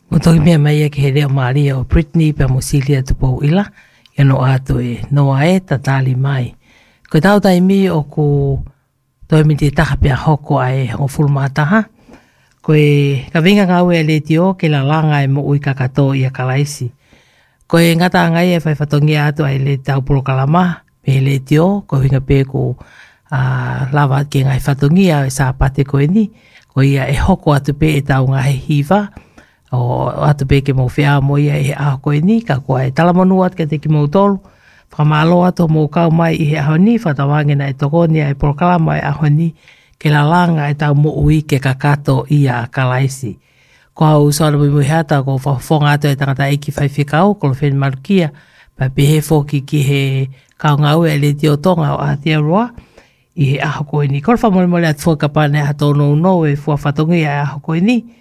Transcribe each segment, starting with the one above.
Mo toki mea mai e ke he reo Maria o Brittany pa Musilia tupo ila. Ia no ato e noa e tatali mai. Ko tau tai mi o ku toi mi te taha pia hoko ai o fulmataha. Ko e ka vinga ngau e le tio ke la langa e mo ui kakato i a kalaisi. Ko e ngata ngai e whai whatongi ato ai le tau puro kalama. Me le tio ko vinga pe ku lava ke ngai whatongi a e sa pate ko e ni. Ko ia e hoko atu pe e tau ngai hiva. O atu pe ke mo whea mo ia e aho koe ni, ka kua e talamonu at ke te ki mo tolu, whamalo ato mo kau mai i he aho ni, whatawangena e tokonia e porokalama e aho ni, ke la langa e tau mo ui ke kakato i a kalaisi. Ko hau soana mui hata ko whawhonga ato e tangata eki whaiwhikau, kolo when marukia, pa pehe foki ki he kau ngau e le tio tonga o Aotearoa, i he aho koe ni. Kolo whamole atu whakapane hatono no e whatongi e aho koe ni,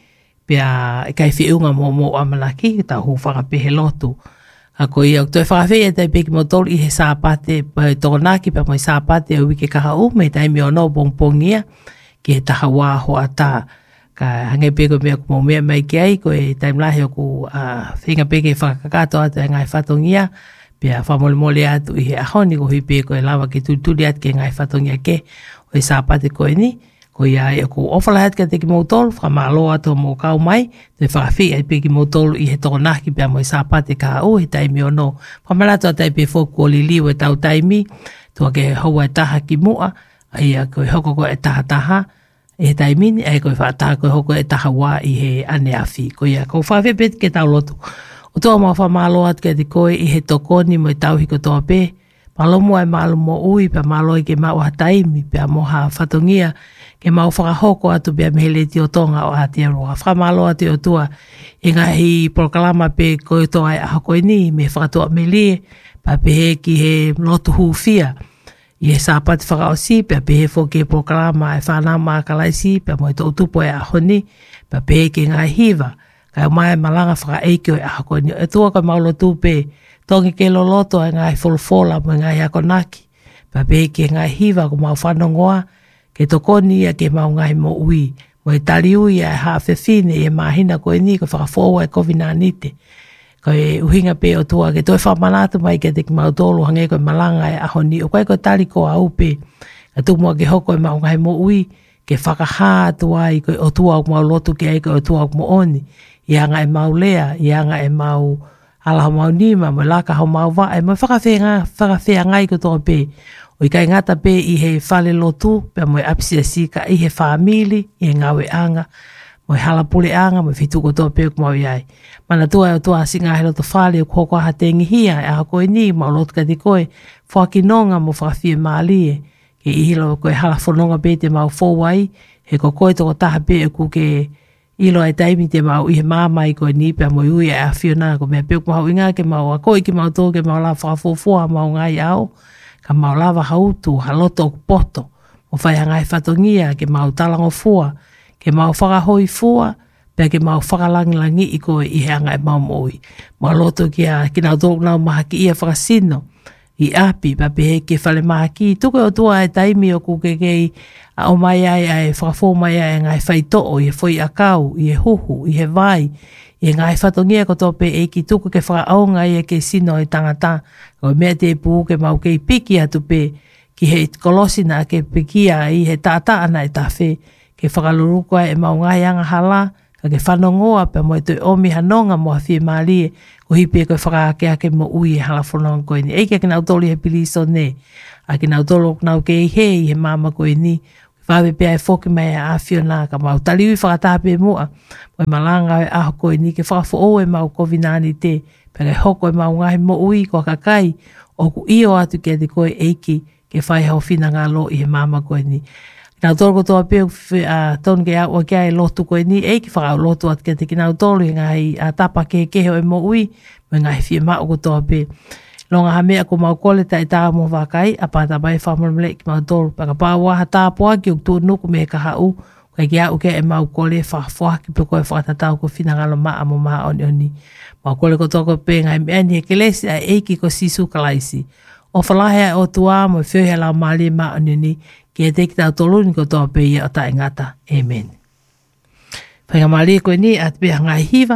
pia e kai whiunga mo amalaki, ta hu whakapehe lotu. Ako ia, toi whakawhia tai peki mo tolu i he sāpate, tokonaki pa moi sāpate au wike kaha u, me taimi o no pongpongia, ki he taha wāho ata. Ka hange peko mea kumo mea mai ki ai, ko e taimlahi o ku whinga peke whakakato atu e ngai whatongia, pia whamole atu i he ahoni ko hui peko e lawa ki tuturi atu ke ngai whatongia ke, o e sāpate koe ni, ko ia e ko ofalahat ka te ki mautolu, whamalo ato mo kau mai, te whakawhi ai pe ki mautolu i he tokonaki pia mo i sāpate ka au, he taimi o no. Whamalato a tai pe whoku o li liu e tau taimi, tua ke haua e taha ki mua, ai a koe hoko ko e taha, e he taimini, ai koe whaataha koe hoko e taha wā i he ane awhi. Ko ia, ko whawhi pet ke tau lotu. O tua ma whamalo atu ke te koe i he tokoni mo i tau hiko toa pe, palomo ai malo mo ui, pa malo i ke mau ha taimi, pia mo ha whatongia, ke mau whakahoko atu pia mehele ti o tonga o Aotearoa. Whamalo atu o tua e ngahi proklama pe koe toa e aho koe ni, me whakatoa me lie, pa pehe ki he lotu huwhia. I he sāpati whakaosi, pia pehe whoke proklama e whanama a kalaisi, pia mo i tō utupo e aho ni, pia pehe ki ngahi hiva. Kai o mai malanga whakaeikio e aho koe ni. E tua ka maulo tupe, tongi ke loloto e ngahi wholfola mo e ngahi akonaki, pia pehe ki ngahi hiva ko mau whanongoa, ke tokoni ia ke mau ngai mo ui. Mo e tari ui a hawhewhine e mahina koe ni ko whakafōua e kovinanite. Ko e uhinga pe o tua ke toi whamanatu mai ke te ki mau tolu hange koe malanga e aho ni. O koe koe tari ko a upe. Ka tumua ke hoko e mau ngai mo ui. Ke whakaha atua i koe o tua o mau lotu ke ai koe o tua o mo oni. Ianga e mau lea, ianga e mau alaha mau nima, mo laka hau mau wa. E mo whakawhea ngai ko toa pe. O i kai ngata pe i he whale lotu, pe mo i apisia sika i he whamili, i he ngawe anga, mo i halapule anga, mo i whituko toa pe kumau iai. Mana tua e o tua singa he loto whale o koko aha tengi hia, e aha koe ni, ma o lotu ka te koe, whakinonga mo whakawhia maalie, ke i hilo koe halafononga pe te mau fōwai, he ko koe toko taha pe e ku ke ilo ai taimi te mau i he māmai koe ni, pe mo i ui e a whiona, ko mea pe kumau inga ke mau a koe ki mau tō, ke mau la whakafōfua, mau ngai au, ka mau lava hautu, haloto o poto, o whai hangai whatongia, ke mau talango fua, ke mau whakahoi fua, pia ke mau whakalangilangi i koe i he anga e mau moi. Mau loto ki nau tōku nau maha ki ia whakasino, i api, pa pehe ke whale maha ki, tuke o tua e taimi o kuke kei, a o mai ai e whakafo mai ai ngai whaitoo, i he whoi akau, i he huhu, i he vai, i ngai whatongia ko tōpe e ki tuku ke whakaonga i e ke sino i tangata, o mea te pū ke mau ke piki atu pe, ki he kolosina ke pikia i he tāta ana e tawhi, ke whakaluruka e mau ngai anga hala, ka ke whanongoa pe mo e toi omi hanonga mo a whie maalie, ko hipi e koe whakaake ake mo ui e hala whanonga koe ni. Eike ke nau tolu he piliso ne, a ke nau tolu nau ke he i he mama koe ni, whawe pia e whoki mai a awhiona, ka mau taliwi whakatape mua, mo e malanga e aho koe ni, ke whakafo o e mau kovinani te, pia hoko e mau ngahi mo ui ko kakai, o ku io atu ke te koe eiki, ke whai hau whina ngā lo i he mama koe ni. Nau tolu ko toa peo, tonu ke au kia e lotu koe ni, eiki whakau lotu atu ke te ki nau tolu, i ngahi tapa ke keho e mo ui, mo ngahi whie mao ko toa peo. Longa ha mea ko mau kole ta e tā mo wakai, a pāta bai whamamle ki mau tolu. Paka pāwaha tā poa ki o tū nuku me ka hau, kai ki au ke e mau kole whakafoha ki pe koe whakatatau ko whinangalo maa mo maa oni oni. Mau kole ko toko pe ngai mea ni he kelesi a eiki ko sisu kalaisi. O whalahea o tua mo i whiohe lau maali maa oni oni, ki e teki tau tolu ni ko toa pe ia o ta ingata. Amen. Whainga maali koe ni at pia ngai hiva,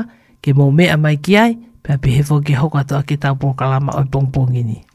ke mō mea mai ki ai, pia pe hefo ke hoko atoa ki tau pōkalama o pongpongini.